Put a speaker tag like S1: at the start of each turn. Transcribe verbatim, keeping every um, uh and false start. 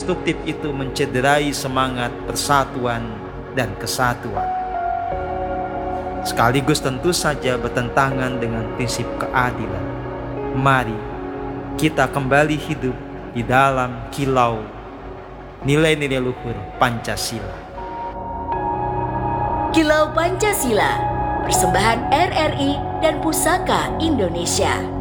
S1: destruktif itu mencederai semangat persatuan dan kesatuan, sekaligus tentu saja bertentangan dengan prinsip keadilan. Mari kita kembali hidup di dalam kilau nilai-nilai luhur Pancasila.
S2: Kilau Pancasila, persembahan R R I dan Pusaka Indonesia.